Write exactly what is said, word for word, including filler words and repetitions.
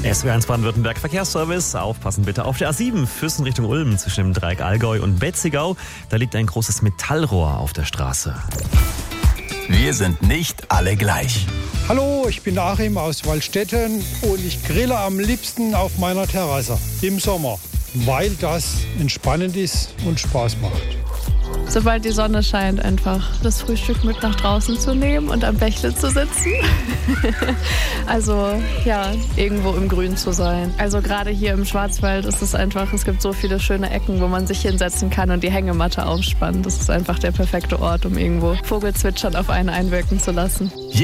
S W R eins Baden-Württemberg Verkehrsservice. Aufpassen bitte auf der A sieben, Füssen Richtung Ulm zwischen dem Dreieck Allgäu und Betzigau. Da liegt ein großes Metallrohr auf der Straße. Wir sind nicht alle gleich. Hallo, ich bin Achim aus Waldstätten und ich grille am liebsten auf meiner Terrasse im Sommer, weil das entspannend ist und Spaß macht. Sobald die Sonne scheint, einfach das Frühstück mit nach draußen zu nehmen und am Bächle zu sitzen. Also ja, irgendwo im Grün zu sein. Also gerade hier im Schwarzwald ist es einfach, es gibt so viele schöne Ecken, wo man sich hinsetzen kann und die Hängematte aufspannen. Das ist einfach der perfekte Ort, um irgendwo Vogelzwitschern auf einen einwirken zu lassen.